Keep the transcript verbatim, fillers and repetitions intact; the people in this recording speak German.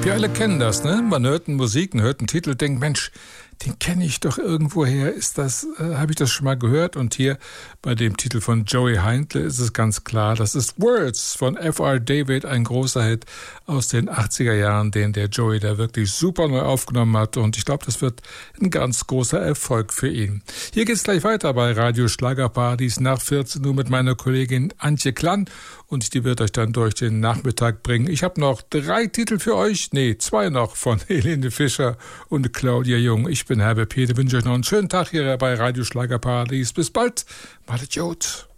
Wir alle kennen das, ne? Man hört eine Musik, man hört einen Titel, denkt, Mensch, den kenne ich doch irgendwoher. Ist das, äh, habe ich das schon mal gehört? Und hier bei dem Titel von Joey Heindle ist es ganz klar, das ist Words von F R David, ein großer Hit aus den achtziger Jahren, den der Joey da wirklich super neu aufgenommen hat. Und ich glaube, das wird ein ganz großer Erfolg für ihn. Hier geht's gleich weiter bei Radio Schlagerpartys nach vierzehn Uhr mit meiner Kollegin Antje Klann. Und die wird euch dann durch den Nachmittag bringen. Ich habe noch drei Titel für euch. Nee, zwei noch von Helene Fischer und Claudia Jung. Ich bin Herbert Peter, wünsche euch noch einen schönen Tag hier bei Radio Schlagerpartys. Bis bald. Malet Jod.